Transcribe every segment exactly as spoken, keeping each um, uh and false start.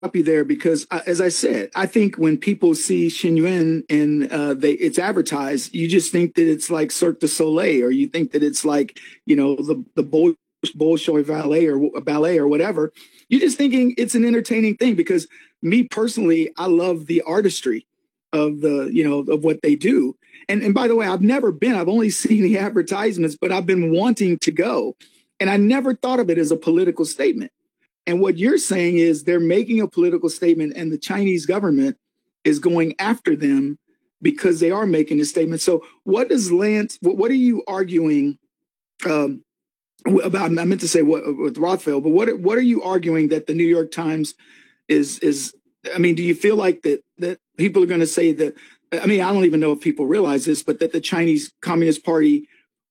you there because, uh, as I said, I think when people see Shenyun and uh, they it's advertised, you just think that it's like Cirque du Soleil, or you think that it's like you know the the Bol- Bolshoi ballet or ballet or whatever. You're just thinking it's an entertaining thing because me personally, I love the artistry of the you know of what they do. And and by the way, I've never been. I've only seen the advertisements, but I've been wanting to go, and I never thought of it as a political statement. And what you're saying is they're making a political statement and the Chinese government is going after them because they are making a statement. So what does Lance, what, what are you arguing um, about? I meant to say what with Rothfeld, but what, what are you arguing that the New York Times is, is, I mean, do you feel like that, that people are going to say that, I mean, I don't even know if people realize this, but that the Chinese Communist Party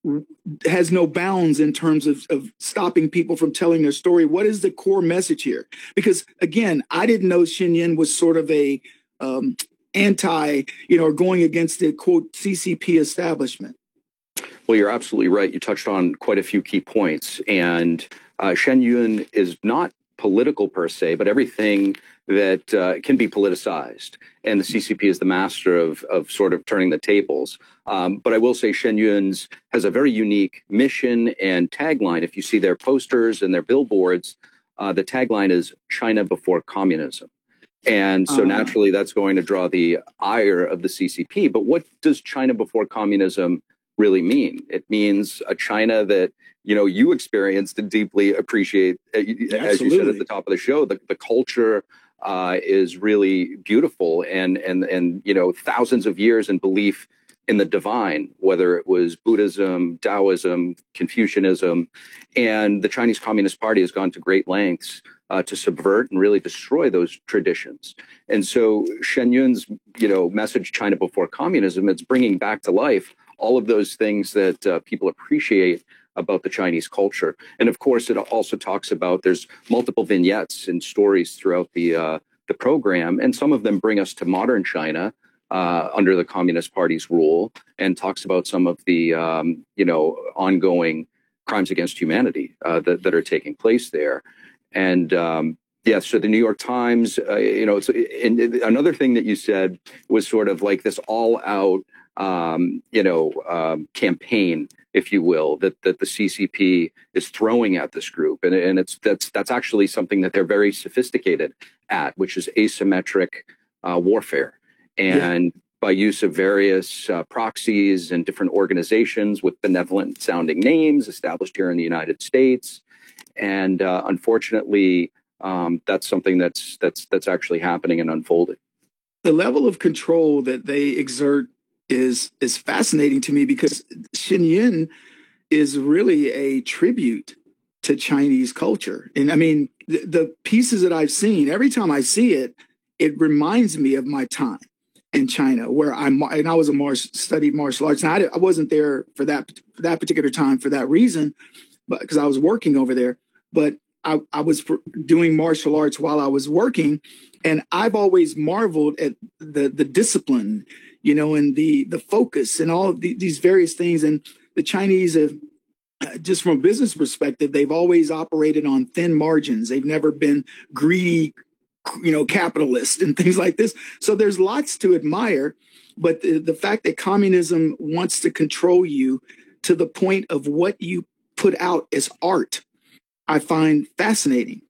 has no bounds in terms of, of stopping people from telling their story. What is the core message here? Because again, I didn't know Shenyun was sort of a um, anti, you know, or going against the quote C C P establishment. Well, you're absolutely right. You touched on quite a few key points, and uh, Shenyun is not political per se, but everything that uh, can be politicized. And the C C P is the master of, of sort of turning the tables. Um, but I will say Shenyun's has a very unique mission and tagline. If you see their posters and their billboards, uh, the tagline is China before communism. And so uh-huh. naturally, that's going to draw the ire of the C C P. But what does China before communism really mean? It means a China that, you know, you experienced and deeply appreciate, yeah, as you said at the top of the show, the, the culture uh, is really beautiful and, and, and, you know, thousands of years in belief in the divine, whether it was Buddhism, Taoism, Confucianism, and the Chinese Communist Party has gone to great lengths uh, to subvert and really destroy those traditions. And so Shenyun's, you know, message, China before communism, it's bringing back to life all of those things that uh, people appreciate about the Chinese culture. And of course, it also talks about there's multiple vignettes and stories throughout the uh, the program, and some of them bring us to modern China uh, under the Communist Party's rule, and talks about some of the um, you know ongoing crimes against humanity uh, that that are taking place there. And um, yeah, so the New York Times, uh, you know, it's, and another thing that you said was sort of like this all-out, um, you know, um, campaign, if you will, that that the C C P is throwing at this group, and and it's that's that's actually something that they're very sophisticated at, which is asymmetric uh, warfare, and yeah. by use of various uh, proxies and different organizations with benevolent sounding names established here in the United States, and uh, unfortunately, um, that's something that's that's that's actually happening and unfolding. The level of control that they exert is is fascinating to me, because Shenyun is really a tribute to Chinese culture. And I mean, the, the pieces that I've seen, every time I see it, it reminds me of my time in China, where I'm, and I was a martial, studied martial arts. Now, I, I wasn't there for that, for that particular time for that reason, but because I was working over there. But I, I was doing martial arts while I was working, and I've always marveled at the the discipline, you know, and the the focus and all of the, these various things. And the Chinese have, just from a business perspective, they've always operated on thin margins. They've never been greedy, you know, capitalists and things like this. So there's lots to admire. But the, the fact that communism wants to control you to the point of what you put out as art, I find fascinating.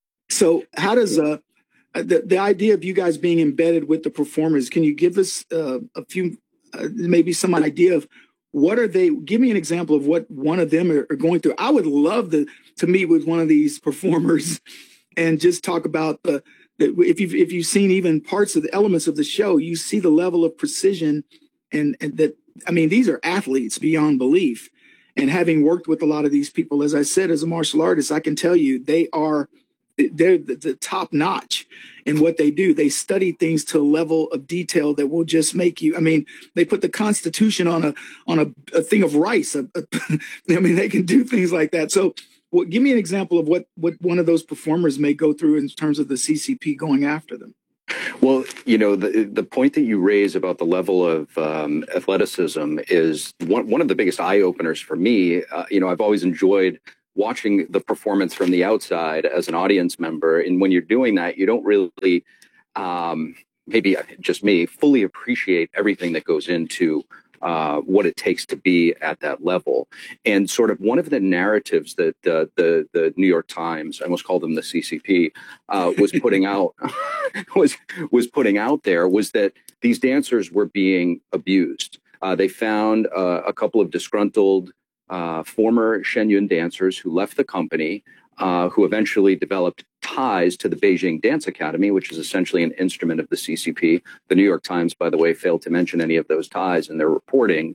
So how does uh, the, the idea of you guys being embedded with the performers, can you give us uh, a few, uh, maybe some idea of what are they, give me an example of what one of them are, are going through. I would love to, to meet with one of these performers and just talk about the, the if you've, if you've seen even parts of the elements of the show, you see the level of precision and, and that, I mean, these are athletes beyond belief. And having worked with a lot of these people, as I said, as a martial artist, I can tell you they are, they're the, the top notch in what they do. They study things to a level of detail that will just make you, I mean, they put the Constitution on a, on a, a thing of rice. A, a, I mean, they can do things like that. So well, give me an example of what, what one of those performers may go through in terms of the C C P going after them. Well, you know, the the point that you raise about the level of um, athleticism is one, one of the biggest eye openers for me. Uh, you know, I've always enjoyed watching the performance from the outside as an audience member. And when you're doing that, you don't really, um, maybe just me, fully appreciate everything that goes into uh, what it takes to be at that level. And sort of one of the narratives that uh, the the New York Times, I almost called them the C C P, uh, was putting out was was putting out there was that these dancers were being abused. Uh, they found uh, a couple of disgruntled uh, former Shen Yun dancers who left the company, uh, who eventually developed ties to the Beijing Dance Academy, which is essentially an instrument of the C C P. The New York Times, by the way, failed to mention any of those ties in their reporting,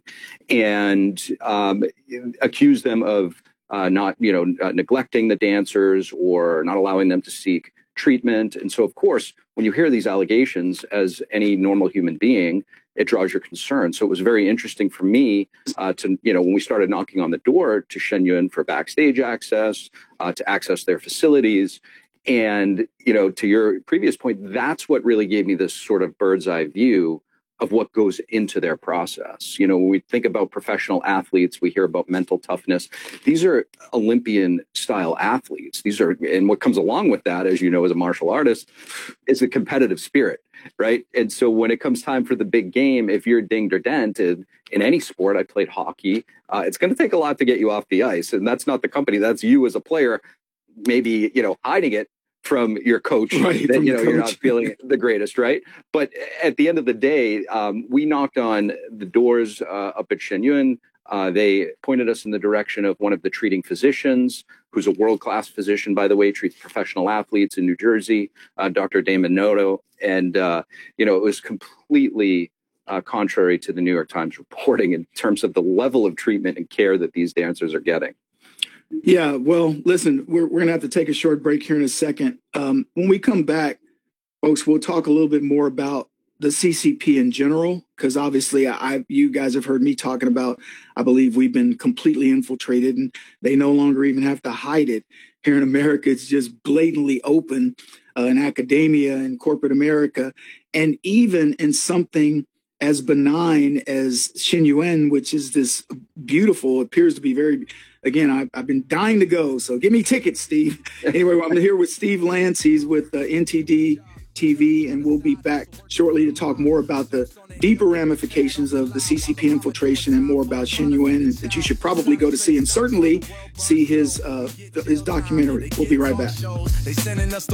and um, accused them of uh, not, you know, uh, neglecting the dancers or not allowing them to seek treatment. And so, of course, when you hear these allegations, as any normal human being, it draws your concern. So it was very interesting for me uh, to, you know, when we started knocking on the door to Shen Yun for backstage access, uh, to access their facilities. And, you know, to your previous point, that's what really gave me this sort of bird's eye view of what goes into their process. You know, when we think about professional athletes, we hear about mental toughness. These are Olympian style athletes. These are, and what comes along with that, as you know, as a martial artist, is a competitive spirit, right? And so when it comes time for the big game, if you're dinged or dented in any sport, I played hockey, uh, it's going to take a lot to get you off the ice. And that's not the company, that's you as a player, maybe, you know, hiding it from your coach, right, that, you know, coach. You're not feeling the greatest, right? But at the end of the day, um, we knocked on the doors uh, up at Shen Yun. Uh, they pointed us in the direction of one of the treating physicians, who's a world-class physician, by the way, treats professional athletes in New Jersey, uh, Doctor Damon Noto. And, uh, you know, it was completely uh, contrary to the New York Times reporting in terms of the level of treatment and care that these dancers are getting. Yeah, well, listen, we're, we're going to have to take a short break here in a second. Um, when we come back, folks, we'll talk a little bit more about the C C P in general, because obviously I, you guys have heard me talking about, I believe we've been completely infiltrated and they no longer even have to hide it. Here in America, it's just blatantly open uh, in academia and corporate America. And even in something as benign as Shen Yun, which is this beautiful, appears to be very, again, I've, I've been dying to go. So give me tickets, Steve. Anyway, I'm here with Steve Lance. He's with uh, N T D T V, and we'll be back shortly to talk more about the deeper ramifications of the C C P infiltration and more about Shen Yun that you should probably go to see, and certainly see his uh, his documentary. We'll be right back. This is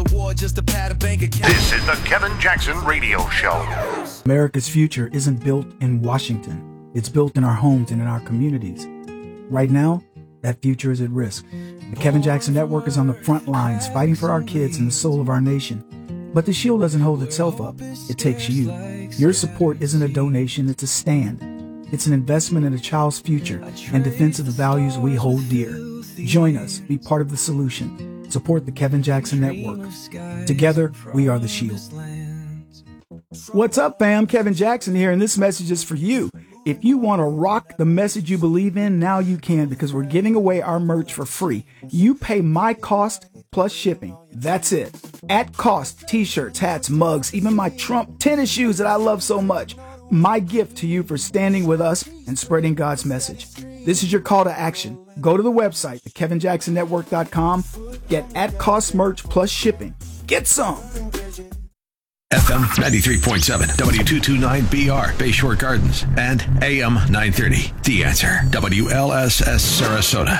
the Kevin Jackson Radio Show. America's future isn't built in Washington. It's built in our homes and in our communities. Right now, that future is at risk. The Kevin Jackson Network is on the front lines fighting for our kids and the soul of our nation. But the shield doesn't hold itself up. It takes you. Your support isn't a donation, it's a stand. It's an investment in a child's future and defense of the values we hold dear. Join us. Be part of the solution. Support the Kevin Jackson Network. Together, we are the shield. What's up, fam? Kevin Jackson here, and this message is for you. If you want to rock the message you believe in, now you can, because we're giving away our merch for free. You pay my cost plus shipping. That's it. At cost, t-shirts, hats, mugs, even my Trump tennis shoes that I love so much. My gift to you for standing with us and spreading God's message. This is your call to action. Go to the website, the kevin jackson network dot com. Get at cost merch plus shipping. Get some. F M ninety-three point seven, W two twenty-nine B R, Bayshore Gardens, and A M nine thirty, The Answer, W L S S Sarasota.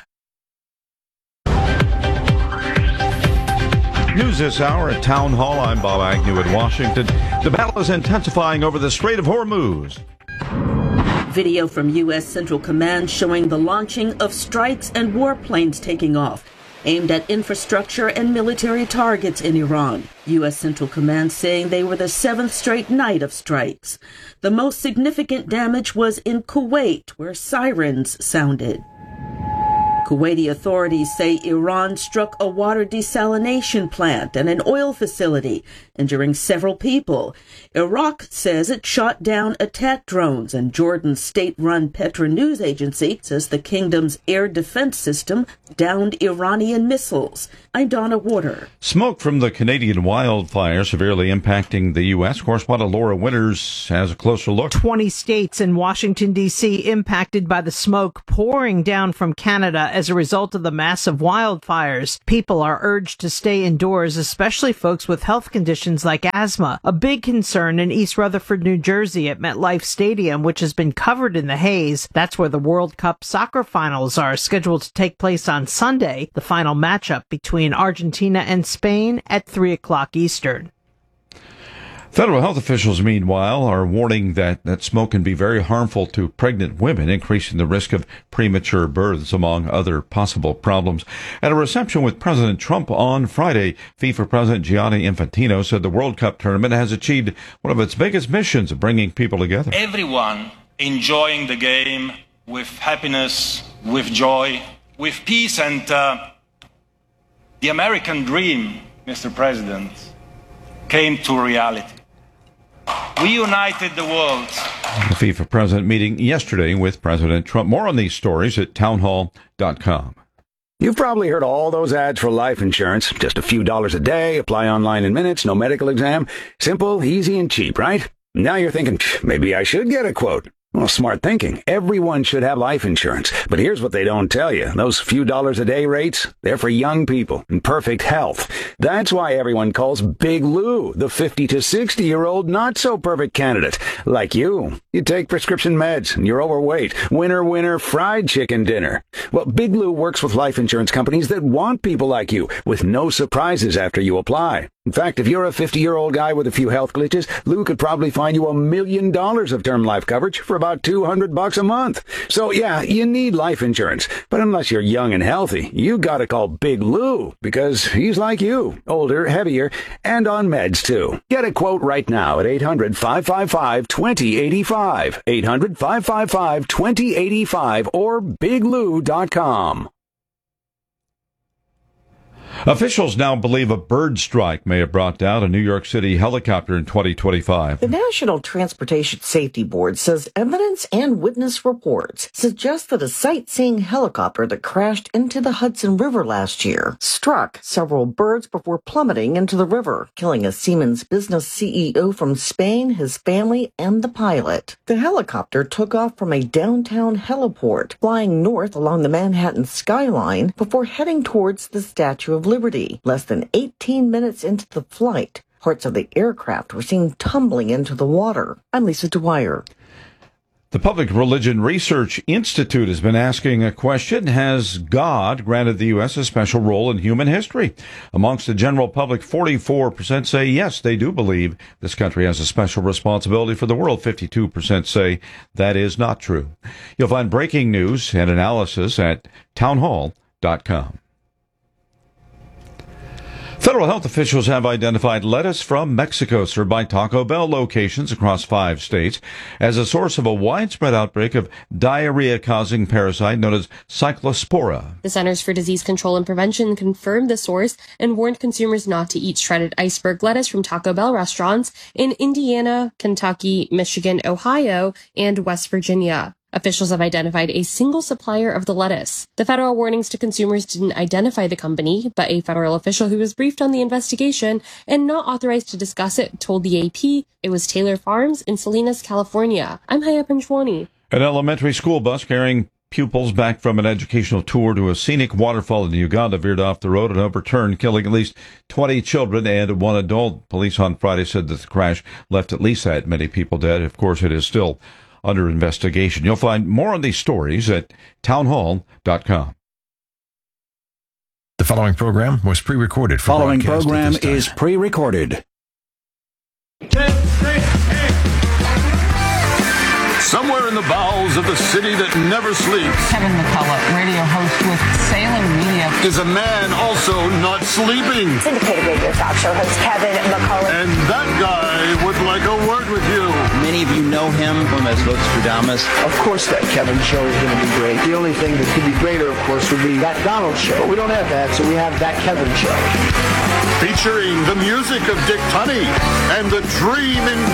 News this hour at Town Hall. I'm Bob Agnew in Washington. The battle is intensifying over the Strait of Hormuz. Video from U S Central Command showing the launching of strikes and warplanes taking off, aimed at infrastructure and military targets in Iran. U S Central Command saying they were the seventh straight night of strikes. The most significant damage was in Kuwait, where sirens sounded. Kuwaiti authorities say Iran struck a water desalination plant and an oil facility, injuring several people. Iraq says it shot down attack drones, and Jordan's state-run Petra news agency says the kingdom's air defense system downed Iranian missiles. I'm Donna Warder. Smoke from the Canadian wildfire severely impacting the U S. Correspondent Laura Winters has a closer look. twenty states and Washington, D C impacted by the smoke pouring down from Canada as a result of the massive wildfires. People are urged to stay indoors, especially folks with health conditions like asthma, a big concern in East Rutherford, New Jersey at MetLife Stadium, which has been covered in the haze. That's where the World Cup soccer finals are scheduled to take place on Sunday, the final matchup between Argentina and Spain at three o'clock Eastern. Federal health officials, meanwhile, are warning that, that smoke can be very harmful to pregnant women, increasing the risk of premature births, among other possible problems. At a reception with President Trump on Friday, FIFA President Gianni Infantino said the World Cup tournament has achieved one of its biggest missions of bringing people together. Everyone enjoying the game with happiness, with joy, with peace, and uh, the American dream, Mister President, came to reality. We united the world. The FIFA president meeting yesterday with President Trump. More on these stories at townhall dot com. You've probably heard all those ads for life insurance. Just a few dollars a day, apply online in minutes, no medical exam. Simple, easy, and cheap, right? Now you're thinking, maybe I should get a quote. Well, smart thinking. Everyone should have life insurance. But here's what they don't tell you. Those few dollars a day rates, they're for young people in perfect health. That's why everyone calls Big Lou the fifty to sixty-year-old not-so-perfect candidate. Like you. You take prescription meds, and you're overweight. Winner, winner, fried chicken dinner. Well, Big Lou works with life insurance companies that want people like you, with no surprises after you apply. In fact, if you're a fifty-year-old guy with a few health glitches, Lou could probably find you a million dollars of term life coverage for about two hundred bucks a month. So yeah, you need life insurance. But unless you're young and healthy, you gotta call Big Lou, because he's like you, older, heavier, and on meds too. Get a quote right now at eight hundred, five five five, two zero eight five, eight hundred, five five five, two zero eight five, or big lou dot com. Officials now believe a bird strike may have brought down a New York City helicopter in twenty twenty-five. The National Transportation Safety Board says evidence and witness reports suggest that a sightseeing helicopter that crashed into the Hudson River last year struck several birds before plummeting into the river, killing a Siemens business C E O from Spain, his family, and the pilot. The helicopter took off from a downtown heliport, flying north along the Manhattan skyline before heading towards the Statue of Liberty. Less than eighteen minutes into the flight, parts of the aircraft were seen tumbling into the water. I'm Lisa Dwyer. The Public Religion Research Institute has been asking a question: has God granted the U S a special role in human history? Amongst the general public, forty-four percent say yes, they do believe this country has a special responsibility for the world. fifty-two percent say that is not true. You'll find breaking news and analysis at townhall dot com. Federal health officials have identified lettuce from Mexico served by Taco Bell locations across five states as a source of a widespread outbreak of diarrhea-causing parasite known as Cyclospora. The Centers for Disease Control and Prevention confirmed the source and warned consumers not to eat shredded iceberg lettuce from Taco Bell restaurants in Indiana, Kentucky, Michigan, Ohio, and West Virginia. Officials have identified a single supplier of the lettuce. The federal warnings to consumers didn't identify the company, but a federal official who was briefed on the investigation and not authorized to discuss it told the A P it was Taylor Farms in Salinas, California. I'm Haya Panchwani. An elementary school bus carrying pupils back from an educational tour to a scenic waterfall in Uganda veered off the road and overturned, killing at least twenty children and one adult. Police on Friday said that the crash left at least that many people dead. Of course, it is still under investigation. You'll find more on these stories at townhall dot com. The following program was pre-recorded. For following program is pre-recorded. Somewhere in the bowels of the city that never sleeps, Kevin McCullough, radio host with Salem Media, is a man also not sleeping. Syndicated radio talk show host Kevin McCullough. And that guy would like a word with you. Many of you know him from as Nostradamus. Of course that Kevin show is going to be great. The only thing that could be greater, of course, would be that Donald show. But we don't have that, so we have that Kevin show. Featuring the music of Dick Tunney and the dream in